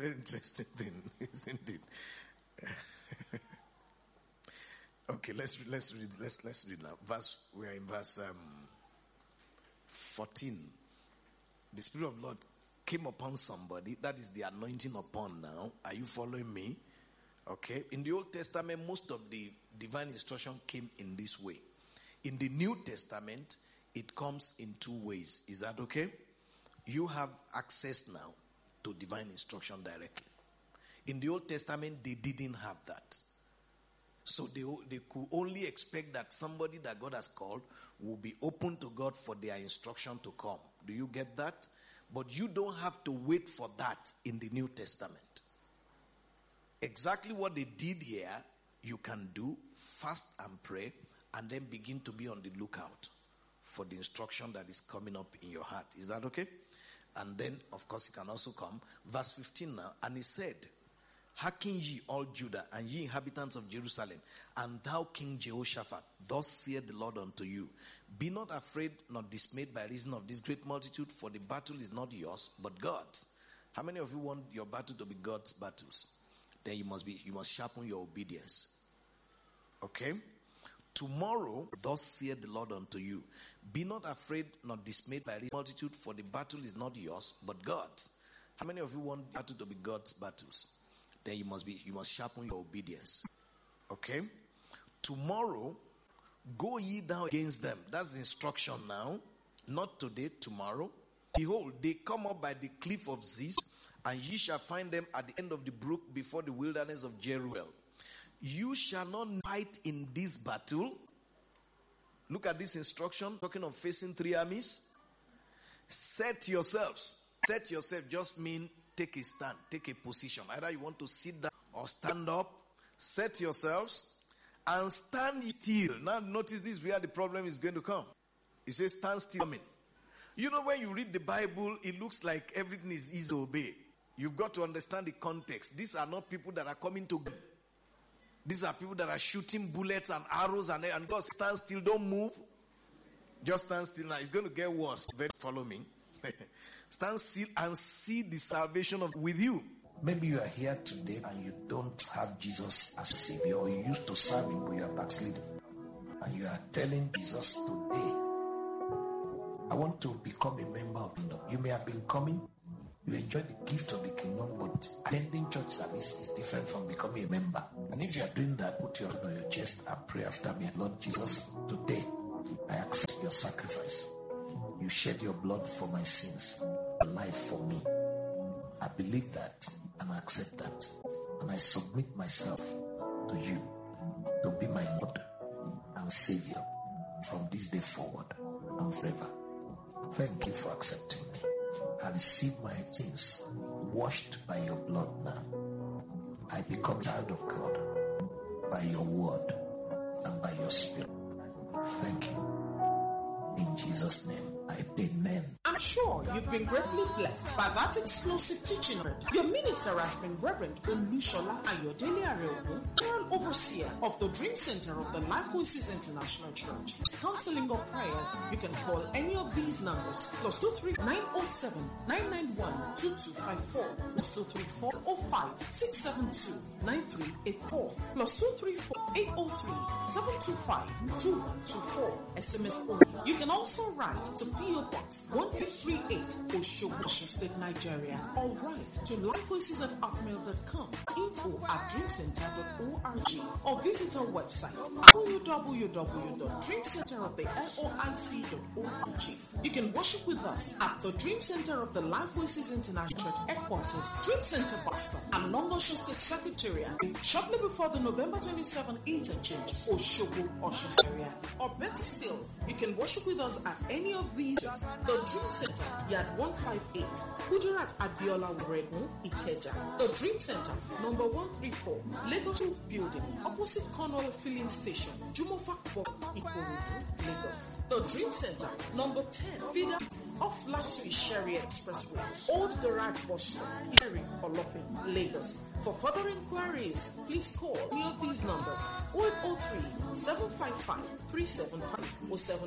very interesting thing, isn't it? Okay, let's read. Let's read now. We are in verse 14. The Spirit of the Lord came upon somebody. That is the anointing upon now. Are you following me? Okay. In the Old Testament, most of the divine instruction came in this way. In the New Testament, it comes in two ways. Is that okay? You have access now to divine instruction directly. In the Old Testament, they didn't have that. So they could only expect that somebody that God has called will be open to God for their instruction to come. Do you get that? But you don't have to wait for that in the New Testament. Exactly what they did here, you can do, fast and pray, and then begin to be on the lookout for the instruction that is coming up in your heart. Is that okay? And then, of course, it can also come. Verse 15 now, and he said, hearken ye all Judah, and ye inhabitants of Jerusalem, and thou King Jehoshaphat, thus saith the Lord unto you, be not afraid nor dismayed by reason of this great multitude, for the battle is not yours, but God's. How many of you want your battle to be God's battles? Then you must sharpen your obedience. Okay? Tomorrow, thus saith the Lord unto you, be not afraid nor dismayed by reason of multitude, for the battle is not yours, but God's. How many of you want battle to be God's battles? Then you must sharpen your obedience. Okay? Tomorrow, go ye down against them. That's the instruction now. Not today, tomorrow. Behold, they come up by the cliff of Ziz, and ye shall find them at the end of the brook before the wilderness of Jeruel. You shall not fight in this battle. Look at this instruction, talking of facing three armies. Set yourselves. Set yourself just mean take a stand, take a position. Either you want to sit down or stand up. Set yourselves and stand still. Now notice this where the problem is going to come. It says stand still. You know, when you read the Bible, it looks like everything is easy to obey. You've got to understand the context. These are not people that are coming to God. These are people that are shooting bullets and arrows and God, stand still, don't move. Just stand still now. It's going to get worse. Follow me. Stand still and see the salvation with you. Maybe you are here today and you don't have Jesus as a Savior, or you used to serve Him but you are backsliding. And you are telling Jesus today, I want to become a member of the kingdom. You may have been coming, you enjoy the gift of the kingdom, but attending church service is different from becoming a member. And if you are doing that, put your hand on your chest and pray after me. Lord Jesus, today I accept your sacrifice. You shed your blood for my sins, your life for me. I believe that and I accept that. And I submit myself to you to be my Lord and Savior from this day forward and forever. Thank you for accepting me. I receive my sins washed by your blood now. I become a child of God by your word and by your spirit. Thank you. In Jesus' name, amen. I'm sure you've been greatly blessed by that explosive teaching word. Your minister has been Reverend Olushola Ayodele Areogun, General Overseer of the Dream Center of the Life Voices International Church. Counseling or prayers, you can call any of these numbers. +23 907 991 2254, +234 05 672 9384, +234 803 725 2124. SMS only. You can also write to P.O. Box 1838 Osogbo, State, Nigeria, or write to lifevoices@hotmail.com, info@dreamcenter.org, or visit our website www.dreamcenteroftheloic.org. You can worship with us at the Dream Center of the Life Voices International Church Headquarters, Dream Center Boston, and Longosho State Secretariat, shortly before the November 27 interchange, Osogbo, Osun area. Or better still, you can worship with us at any of these. The Dream Center, Yard 158, Kudirat Abiola Uregun, Ikeja. The Dream Center, number 134, Lagos Roof Building, opposite Cornwall Filling Station, Jumofa Ikorodu, Lagos. The Dream Center, number 10, Fida off Lasui Sherry Expressway, Old Garage Bus Stop, Sherry, Olofin, Lagos. For further inquiries, please call any of these numbers: 0803 755 375 or 7